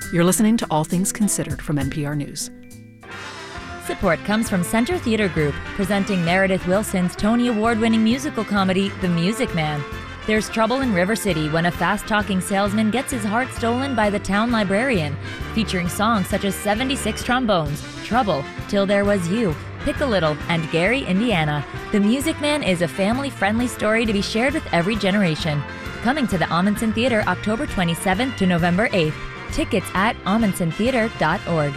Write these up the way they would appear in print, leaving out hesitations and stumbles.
You're listening to All Things Considered from NPR News. Support comes from Center Theater Group, presenting Meredith Willson's Tony Award-winning musical comedy, The Music Man. There's trouble in River City when a fast-talking salesman gets his heart stolen by the town librarian, featuring songs such as 76 Trombones, Trouble, Till There Was You, Pick a Little, and Gary, Indiana. The Music Man is a family-friendly story to be shared with every generation. Coming to the Amundsen Theater October 27th to November 8th. Tickets at amundsentheater.org.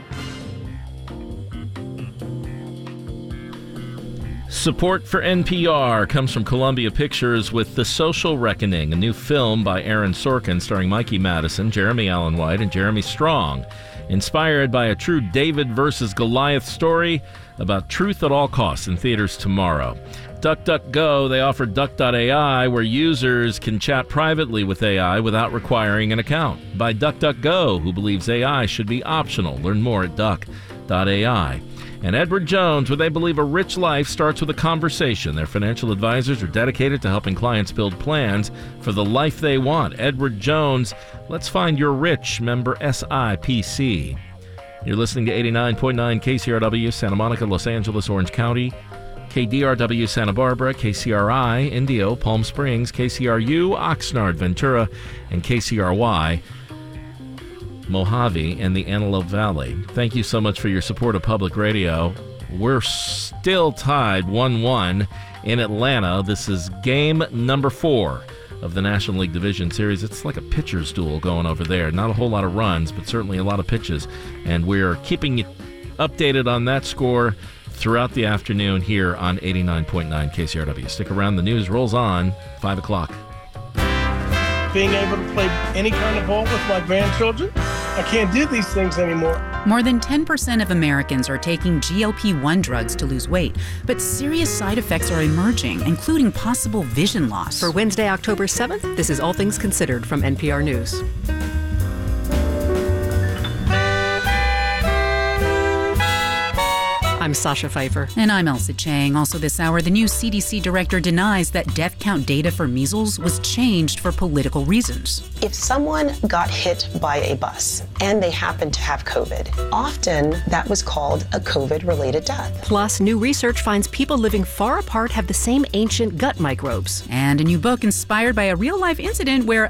Support for NPR comes from Columbia Pictures with The Social Reckoning, a new film by Aaron Sorkin starring Mikey Madison, Jeremy Allen White, and Jeremy Strong. Inspired by a true David versus Goliath story about truth at all costs in theaters tomorrow. DuckDuckGo, they offer Duck.ai, where users can chat privately with AI without requiring an account. By DuckDuckGo, who believes AI should be optional. Learn more at Duck.ai. And Edward Jones, where they believe a rich life starts with a conversation. Their financial advisors are dedicated to helping clients build plans for the life they want. Edward Jones, let's find your rich, member SIPC. You're listening to 89.9 KCRW, Santa Monica, Los Angeles, Orange County, KDRW, Santa Barbara, KCRI, Indio, Palm Springs, KCRU, Oxnard, Ventura, and KCRY, Mojave, and the Antelope Valley. Thank you so much for your support of public radio. We're still tied 1-1 in Atlanta. This is game number 4 of the National League Division Series. It's like a pitcher's duel going over there. Not a whole lot of runs, but certainly a lot of pitches. And we're keeping you updated on that score throughout the afternoon here on 89.9 KCRW. Stick around. The news rolls on 5 o'clock. Being able to play any kind of ball with my grandchildren, I can't do these things anymore. More than 10% of Americans are taking GLP-1 drugs to lose weight, but serious side effects are emerging, including possible vision loss. For Wednesday, October 7th, this is All Things Considered from NPR News. I'm Sasha Pfeiffer. And I'm Elsa Chang. Also this hour, the new CDC director denies that death count data for measles was changed for political reasons. If someone got hit by a bus and they happened to have COVID, often that was called a COVID-related death. Plus, new research finds people living far apart have the same ancient gut microbes. And a new book inspired by a real-life incident where